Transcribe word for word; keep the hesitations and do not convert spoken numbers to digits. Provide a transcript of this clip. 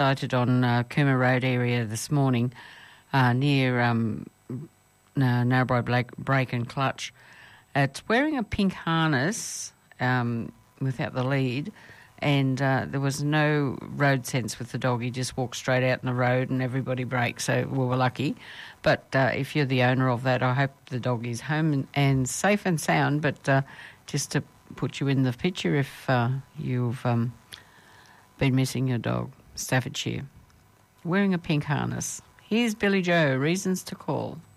Sighted on uh, Cooma Road area this morning uh, near um, Narrabri Break, Break and Clutch. It's wearing a pink harness um, without the lead, and uh, there was no road sense with the dog. He just walked straight out in the road and everybody braked, so we were lucky. But uh, if you're the owner of that, I hope the dog is home and, and safe and sound, but uh, just to put you in the picture if uh, you've um, been missing your dog. Staffordshire, wearing a pink harness. Here's Billy Joe, Reasons to Call.